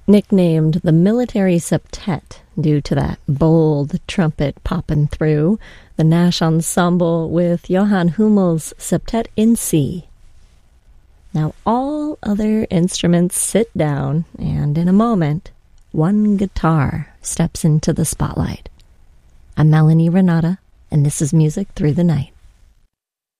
Nicknamed the Military Septet due to that bold trumpet popping through, the Nash Ensemble with Johann Hummel's Septet in C. Now all other instruments sit down, and in a moment, one guitar steps into the spotlight. I'm Melanie Renata, and this is Music Through the Night.